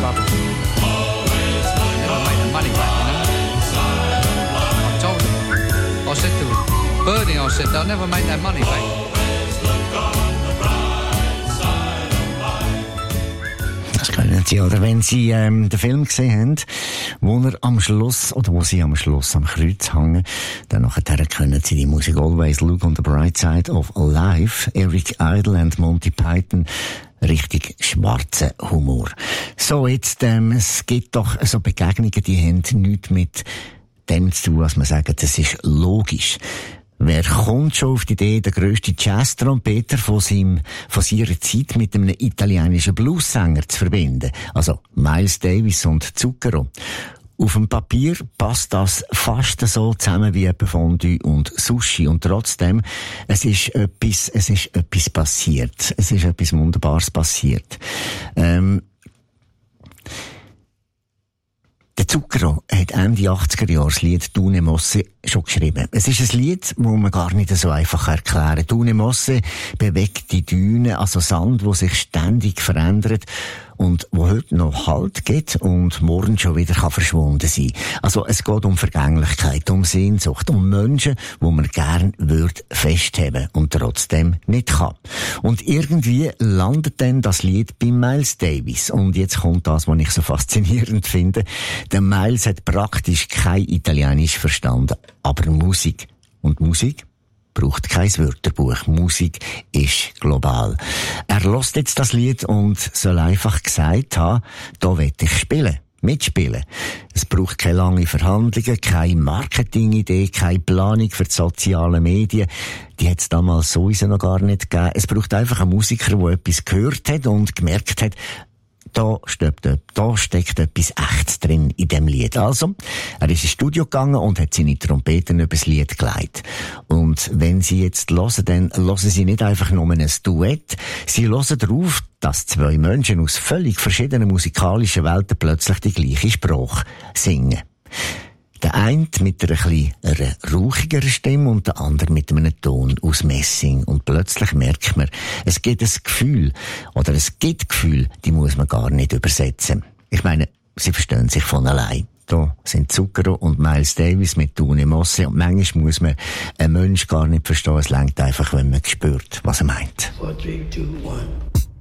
bubble. Never make the money back, you know. I told him. I said to Bernie, I said, they'll never make that money back. Das können Sie, oder wenn Sie den Film gesehen haben, wo er am Schluss, oder wo Sie am Schluss am Kreuz hängen, dann nachher können Sie die Musik Always Look on the Bright Side of Life, Eric Idle und Monty Python, richtig schwarzen Humor. So, jetzt, es gibt doch so Begegnungen, die haben nichts mit dem zu tun, was man sagt, das ist logisch. Wer kommt schon auf die Idee, den grössten Jazz-Trompeter von seiner Zeit mit einem italienischen Bluessänger zu verbinden? Also Miles Davis und Zucchero. Auf dem Papier passt das fast so zusammen wie Fondue und Sushi. Und trotzdem, es ist etwas passiert. Es ist etwas Wunderbares passiert. Der Zucchero hat Ende 80er Jahre das Lied Dune Mosse schon geschrieben. Es ist ein Lied, das man gar nicht so einfach erklären kann. Dune Mosse bewegt die Düne, also Sand, wo sich ständig verändert und wo heute noch Halt gibt und morgen schon wieder verschwunden sein. Also es geht um Vergänglichkeit, um Sehnsucht, um Menschen, wo man gern festheben und trotzdem nicht kann. Und irgendwie landet dann das Lied bei Miles Davis. Und jetzt kommt das, was ich so faszinierend finde. Der Miles hat praktisch kein Italienisch verstanden, aber Musik. Und Musik braucht kein Wörterbuch. Musik ist global. Er hört jetzt das Lied und soll einfach gesagt haben, da will ich spielen. Mitspielen. Es braucht keine lange Verhandlungen, keine Marketingidee, keine Planung für die sozialen Medien. Die hat es damals sowieso noch gar nicht gegeben. Es braucht einfach einen Musiker, der etwas gehört hat und gemerkt hat, da steckt etwas Echtes drin in dem Lied. Also, er ist ins Studio gegangen und hat seine Trompeten über das Lied geleitet. Und wenn Sie jetzt hören, dann hören Sie nicht einfach nur ein Duett. Sie hören darauf, dass zwei Menschen aus völlig verschiedenen musikalischen Welten plötzlich die gleiche Sprache singen. Der eine mit einer rauchigeren Stimme und der andere mit einem Ton aus Messing. Und plötzlich merkt man, es gibt ein Gefühl, die muss man gar nicht übersetzen. Ich meine, sie verstehen sich von allein. Da sind Zucchero und Miles Davis mit Dune Mosse. Und manchmal muss man einen Menschen gar nicht verstehen. Es reicht einfach, wenn man spürt, was er meint. 4, 3, 2, 1